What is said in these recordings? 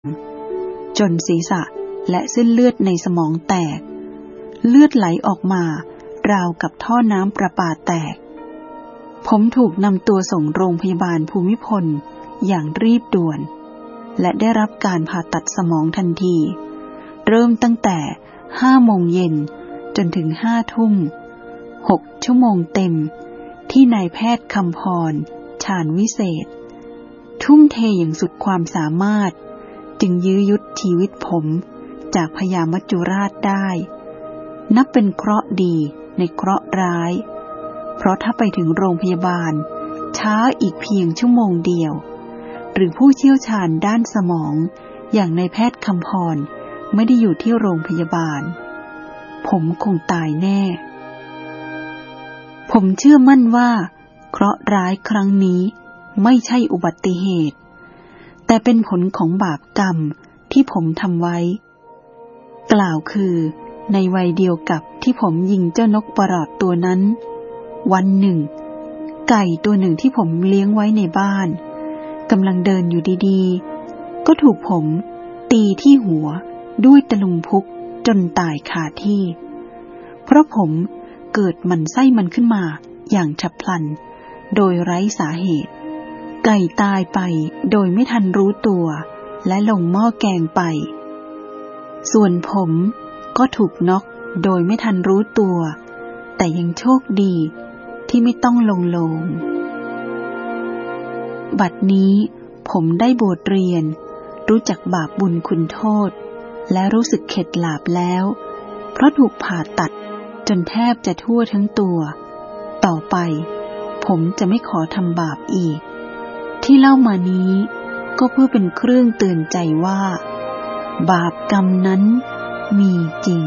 จนศีรษะและเส้นเลือดในสมองแตกเลือดไหลออกมาราวกับท่อน้ำประปาแตกผมถูกนำตัวส่งโรงพยาบาลภูมิพลอย่างรีบด่วนและได้รับการผ่าตัดสมองทันทีเริ่มตั้งแต่5 โมงเย็นจนถึง5 ทุ่ม6 ชั่วโมงเต็มที่นายแพทย์คำพรชาญวิเศษทุ่มเทอย่างสุดความสามารถจึงยื้อยุดชีวิตผมจากพญามัจจุราชได้นับเป็นเคราะห์ดีในเคราะห์ร้ายเพราะถ้าไปถึงโรงพยาบาลช้าอีกเพียงชั่วโมงเดียวหรือผู้เชี่ยวชาญด้านสมองอย่างนายแพทย์คำพรไม่ได้อยู่ที่โรงพยาบาลผมคงตายแน่ผมเชื่อมั่นว่าเคราะห์ร้ายครั้งนี้ไม่ใช่อุบัติเหตุแต่เป็นผลของบาปกรรมที่ผมทำไว้กล่าวคือในวัยเดียวกับที่ผมยิงเจ้านกประหลาดตัวนั้นวันหนึ่งไก่ตัวหนึ่งที่ผมเลี้ยงไว้ในบ้านกำลังเดินอยู่ดีๆก็ถูกผมตีที่หัวด้วยตะลุมพุกจนตายคาที่เพราะผมเกิดหมั่นไส้มันขึ้นมาอย่างฉับพลันโดยไร้สาเหตุไก่ตายไปโดยไม่ทันรู้ตัวและลงหม้อแกงไปส่วนผมก็ถูกน็อกโดยไม่ทันรู้ตัวแต่ยังโชคดีที่ไม่ต้องลงโลงบัดนี้ผมได้บวชเรียนรู้จักบาปบุญคุณโทษและรู้สึกเข็ดหลาบแล้วเพราะถูกผ่าตัดจนแทบจะทั่วทั้งตัวต่อไปผมจะไม่ขอทำบาปอีกที่เล่ามานี้ก็เพื่อเป็นเครื่องเตือนใจว่าบาปกรรมนั้นมีจริง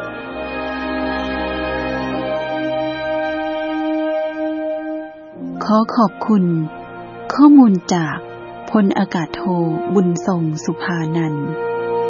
ขอขอบคุณข้อมูลจากพลอากาศโทบุญทรงสุภานันท์